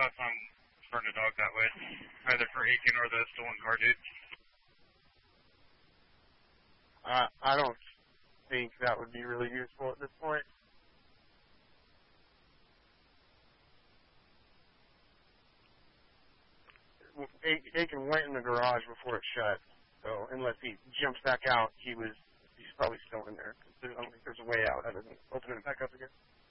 thoughts on starting a dog that way, either for Aiken or the stolen car dude? I don't think that would be really useful at this point. Aiken went in the garage before it shut, so unless he jumps back out, he's probably still in there. I don't think there's a way out other than opening it back up again.